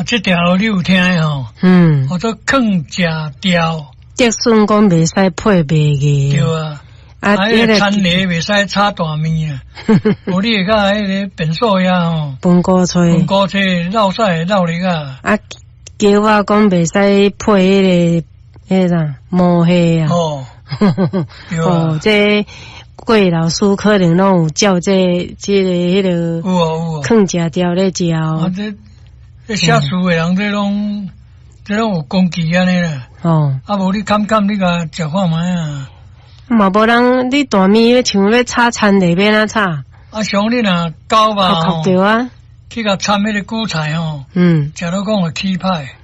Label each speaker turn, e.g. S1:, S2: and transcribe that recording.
S1: 这条你有听吼？我做坑假条。
S2: 竹笋讲袂使配白嘅。
S1: 对啊。迄个田螺袂使炒大面啊！无你会甲迄个变数呀吼。
S2: 饭菇菜。
S1: 饭菇菜绕晒绕嚟个。
S2: 啊，叫我讲袂使配迄个啥毛蟹啊。哦，这贵老师可能拢有照这个迄个。有啊。坑食条咧食。啊，
S1: 这写书的人这拢有功基安尼啦。啊，无你看你甲食看卖啊。
S2: 嘛无人，你大面像要炒田螺要哪炒？
S1: 啊，像你若搞吧
S2: 对啊，
S1: 去甲掺迄个韭菜吼，食到讲会起歹。